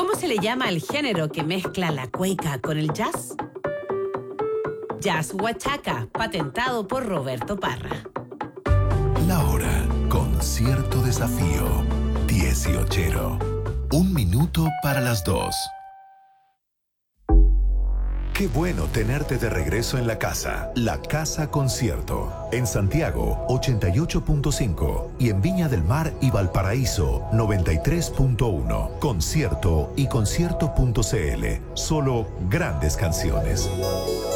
¿Cómo se le llama al género que mezcla la cueca con el jazz? Jazz Huachaca, patentado por Roberto Parra. La hora con cierto desafío. 18. 1 minuto para las 2. Qué bueno tenerte de regreso en la casa. La Casa Concierto. En Santiago, 88.5. Y en Viña del Mar y Valparaíso, 93.1. Concierto y concierto.cl. Solo grandes canciones.